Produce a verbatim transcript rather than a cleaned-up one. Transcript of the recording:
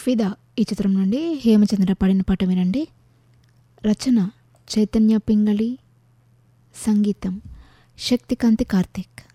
ఫిదా ఈ చిత్రం నుండి హేమచంద్ర పాడిన పాట వినండి. రచన చైతన్య పింగళి, సంగీతం శక్తికాంతి కార్తిక్.